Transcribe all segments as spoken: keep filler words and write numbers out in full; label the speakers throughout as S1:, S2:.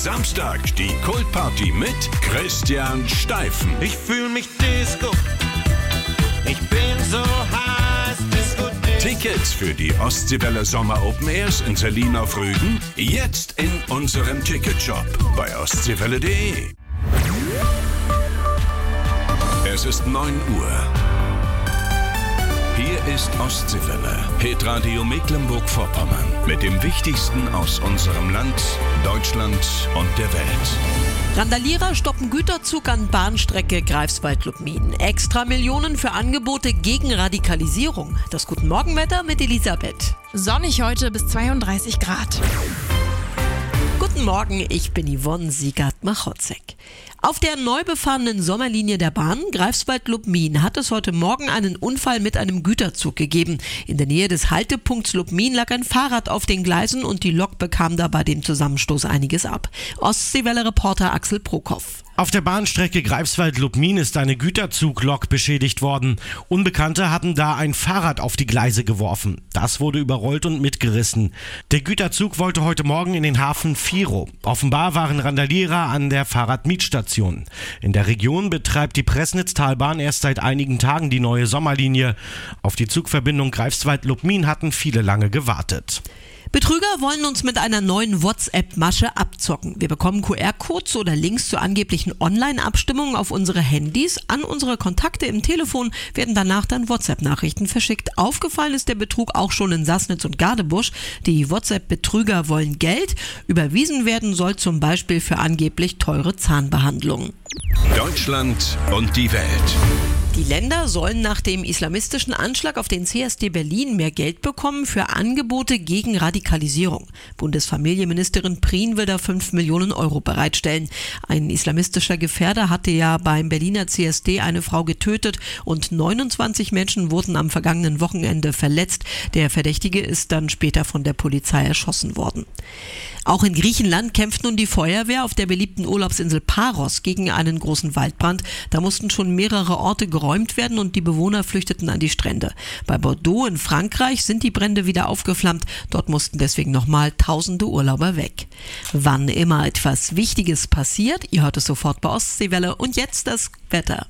S1: Samstag die Kultparty mit Christian Steifen.
S2: Ich fühl mich Disco. Ich bin so heiß, Disco, Disco.
S1: Tickets für die Ostseewelle Sommer Open Airs in Selin auf Rügen jetzt in unserem Ticketshop bei ostseewelle punkt de. Es ist neun Uhr. Hier ist Ostseewelle, Hitradio Mecklenburg-Vorpommern mit dem Wichtigsten aus unserem Land, Deutschland und der Welt.
S3: Randalierer stoppen Güterzug an Bahnstrecke Greifswald-Lubmin. Extra Millionen für Angebote gegen Radikalisierung. Das Guten Morgenwetter mit Elisabeth.
S4: Sonnig heute bis zweiunddreißig Grad.
S3: Guten Morgen, ich bin Yvonne Siegert-Machotzek. Auf der neu befahrenen Sommerlinie der Bahn Greifswald-Lubmin hat es heute Morgen einen Unfall mit einem Güterzug gegeben. In der Nähe des Haltepunkts Lubmin lag ein Fahrrad auf den Gleisen und die Lok bekam da bei dem Zusammenstoß einiges ab. Ostseewelle-Reporter Axel Prokop.
S5: Auf der Bahnstrecke Greifswald-Lubmin ist eine Güterzuglok beschädigt worden. Unbekannte hatten da ein Fahrrad auf die Gleise geworfen. Das wurde überrollt und mitgerissen. Der Güterzug wollte heute Morgen in den Hafen Viro. Offenbar waren Randalierer an der Fahrradmietstation. In der Region betreibt die Pressnitztalbahn erst seit einigen Tagen die neue Sommerlinie. Auf die Zugverbindung Greifswald-Lubmin hatten viele lange gewartet.
S3: Betrüger wollen uns mit einer neuen WhatsApp-Masche abzocken. Wir bekommen Q R-Codes oder Links zu angeblichen Online-Abstimmungen auf unsere Handys. An unsere Kontakte im Telefon werden danach dann WhatsApp-Nachrichten verschickt. Aufgefallen ist der Betrug auch schon in Sassnitz und Gadebusch. Die WhatsApp-Betrüger wollen Geld. Überwiesen werden soll zum Beispiel für angeblich teure Zahnbehandlungen.
S1: Deutschland und die Welt.
S3: Die Länder sollen nach dem islamistischen Anschlag auf den C S D Berlin mehr Geld bekommen für Angebote gegen Radikalisierung. Bundesfamilienministerin Prien will da fünf Millionen Euro bereitstellen. Ein islamistischer Gefährder hatte ja beim Berliner C S D eine Frau getötet und neunundzwanzig Menschen wurden am vergangenen Wochenende verletzt. Der Verdächtige ist dann später von der Polizei erschossen worden. Auch in Griechenland kämpft nun die Feuerwehr auf der beliebten Urlaubsinsel Paros gegen einen großen Waldbrand. Da mussten schon mehrere Orte geräumt werden und die Bewohner flüchteten an die Strände. Bei Bordeaux in Frankreich sind die Brände wieder aufgeflammt. Dort mussten deswegen nochmal tausende Urlauber weg. Wann immer etwas Wichtiges passiert, ihr hört es sofort bei Ostseewelle. Und jetzt das Wetter.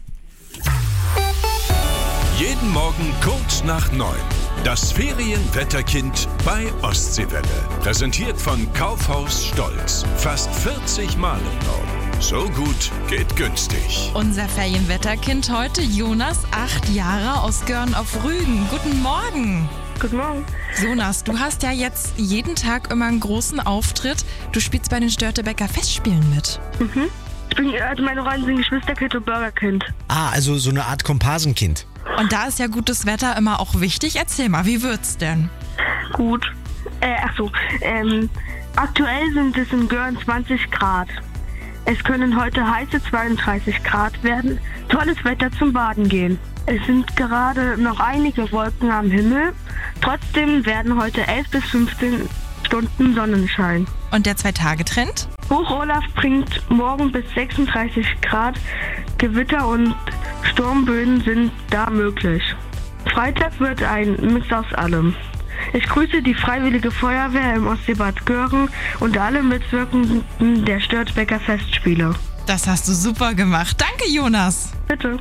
S1: Jeden Morgen kurz nach neun. Das Ferienwetterkind bei Ostseewelle. Präsentiert von Kaufhaus Stolz. Fast vierzig Mal im Norden. So gut geht günstig.
S4: Unser Ferienwetterkind heute Jonas, acht Jahre, aus Görn auf Rügen. Guten Morgen.
S6: Guten Morgen.
S4: Jonas, du hast ja jetzt jeden Tag immer einen großen Auftritt. Du spielst bei den Störtebeker Festspielen mit.
S6: Mhm. Ich bin, also meine Rollen sind Geschwisterkind und Burgerkind.
S7: Ah, also so eine Art Komparsenkind.
S4: Und da ist ja gutes Wetter immer auch wichtig. Erzähl mal, wie wird's denn?
S6: Gut. Äh, ach so. Ähm, aktuell sind es in Görn zwanzig Grad. Es können heute heiße zweiunddreißig Grad werden. Tolles Wetter zum Baden gehen. Es sind gerade noch einige Wolken am Himmel. Trotzdem werden heute elf bis fünfzehn Stunden Sonnenschein.
S4: Und der Zwei-Tage-Trend?
S6: Hoch-Olaf bringt morgen bis sechsunddreißig Grad. Gewitter und Sturmböen sind da möglich. Freitag wird ein Mix aus allem. Ich grüße die Freiwillige Feuerwehr im Ostseebad Göhren und alle Mitwirkenden der Störtebeker Festspiele.
S4: Das hast du super gemacht. Danke, Jonas.
S6: Bitte.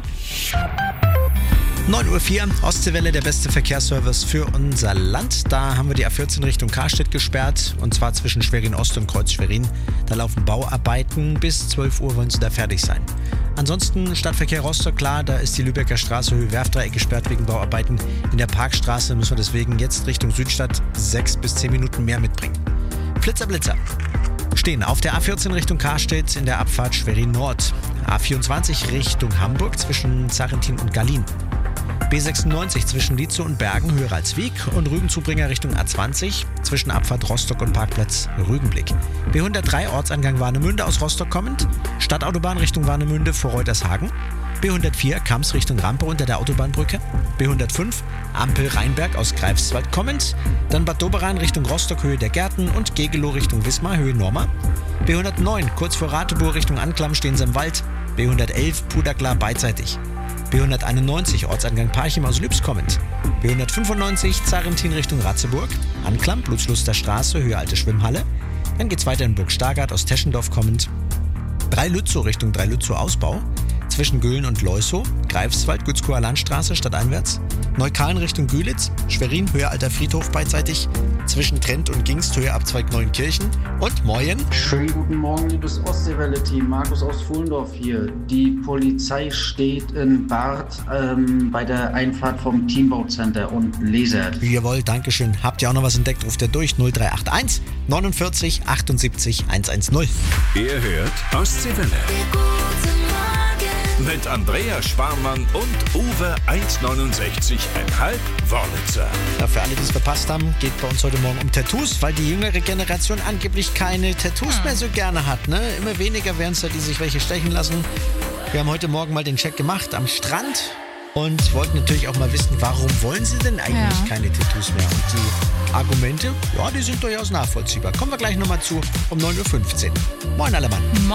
S7: neun Uhr vier, Ostseewelle, der beste Verkehrsservice für unser Land. Da haben wir die A vierzehn Richtung Karstedt gesperrt, und zwar zwischen Schwerin Ost und Kreuz Schwerin. Da laufen Bauarbeiten, bis zwölf Uhr wollen sie da fertig sein. Ansonsten Stadtverkehr Rostock, klar, da ist die Lübecker Straße Höhe Werfdreieck gesperrt wegen Bauarbeiten. In der Parkstraße müssen wir deswegen jetzt Richtung Südstadt sechs bis zehn Minuten mehr mitbringen. Flitzer, Blitzer. Stehen auf der A vierzehn Richtung Karstedt in der Abfahrt Schwerin Nord. A vierundzwanzig Richtung Hamburg zwischen Zarentin und Gallin. B sechsundneunzig zwischen Lietzow und Bergen, Höhe Ralswiek, und Rügenzubringer Richtung A zwanzig zwischen Abfahrt Rostock und Parkplatz Rügenblick. B hundertdrei Ortsangang Warnemünde aus Rostock kommend, Stadtautobahn Richtung Warnemünde vor Reutershagen. B hundertvier Kams Richtung Rampe unter der Autobahnbrücke. B hundertfünf Ampel Rheinberg aus Greifswald kommend, dann Bad Doberan Richtung Rostock Höhe der Gärten und Gegelow Richtung Wismar Höhe Norma. B hundertneun kurz vor Ratibor Richtung Anklam stehen sie im Wald. B hundertelf Puderklar beidseitig. B hunderteinundneunzig Ortsangang Parchim aus Lübs kommend. B hundertfünfundneunzig Zarentin Richtung Ratzeburg. Anklam Blutsluster Straße Höhe Alte Schwimmhalle. Dann geht's weiter in Burg Stargard aus Teschendorf kommend. Drei-Lützow Richtung Drei-Lützow-Ausbau. Zwischen Göhlen und Leusow. Greifswald, Gützkower Landstraße stadteinwärts. Neukölln Richtung Gülitz. Schwerin, Höhe Alter Friedhof beidseitig. Zwischen Trent und Gingst, Höhe Abzweig Neunkirchen. Und Moyen.
S8: Schönen guten Morgen, liebes Ostseewelle-Team. Markus aus Fuhlendorf hier. Die Polizei steht in Barth ähm, bei der Einfahrt vom Teambauzenter und lasert.
S7: Jawohl, Dankeschön. Habt ihr auch noch was entdeckt? Ruft ihr durch null drei acht eins neunundvierzig achtundsiebzig hundertzehn.
S1: Ihr hört Ostseewelle. Mit Andrea Sparmann und Uwe eins neunundsechzig Komma fünf Wörlitzer.
S7: Ja, für alle, die es verpasst haben, geht bei uns heute Morgen um Tattoos, weil die jüngere Generation angeblich keine Tattoos mehr so gerne hat. Ne? Immer weniger werden es da, die sich welche stechen lassen. Wir haben heute Morgen mal den Check gemacht am Strand und wollten natürlich auch mal wissen, warum wollen sie denn eigentlich
S4: Ja.
S7: keine Tattoos mehr? Und die Argumente, ja, die sind durchaus nachvollziehbar. Kommen wir gleich nochmal zu um neun Uhr fünfzehn. Moin, Allemann.